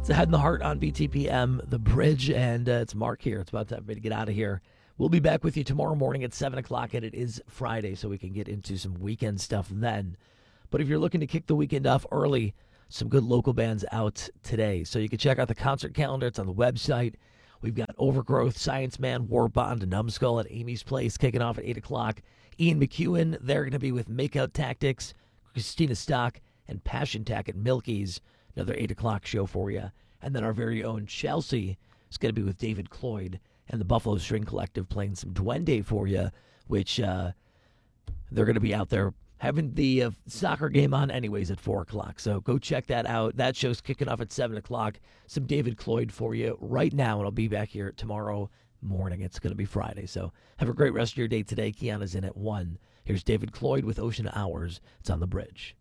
It's a Head in the Heart on BTPM, The Bridge, and it's Mark here. It's about time for me to get out of here. We'll be back with you tomorrow morning at 7 o'clock, and it is Friday, so we can get into some weekend stuff then. But if you're looking to kick the weekend off early, some good local bands out today. So you can check out the concert calendar. It's on the website. We've got Overgrowth, Science Man, War Bond, and Numbskull at Amy's Place kicking off at 8 o'clock. Ian McEwen, they're going to be with Makeout Tactics, Christina Stock, and Passion Tack at Milky's. Another 8 o'clock show for you. And then our very own Chelsea is going to be with David Cloyd and the Buffalo String Collective playing some Duende for you, which they're going to be out there having the soccer game on anyways at 4 o'clock. So go check that out. That show's kicking off at 7 o'clock. Some David Cloyd for you right now, and I'll be back here tomorrow morning. It's going to be Friday. So have a great rest of your day today. Kiana's in at 1. Here's David Cloyd with Ocean Hours. It's on The Bridge.